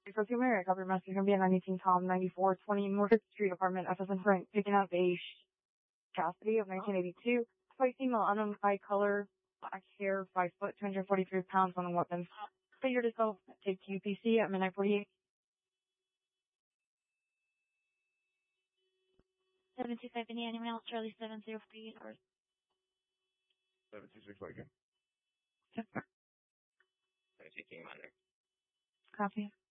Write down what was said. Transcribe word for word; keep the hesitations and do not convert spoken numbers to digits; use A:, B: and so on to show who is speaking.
A: For two minutes, cover message gonna be at nineteen Tom ninety-four twenty Market Street apartment, F S N Frank, picking up a Cassidy of nineteen eighty-two. White female, unknown eye color, black hair, five foot, two hundred forty-three pounds on a weapon. Figure to self, take U P C at midnight forty-eight.
B: seven two five, any anyone else? Charlie seven zero three or
C: seven two six, like it.
A: Yes, sir.
C: Taking minor.
A: Copy.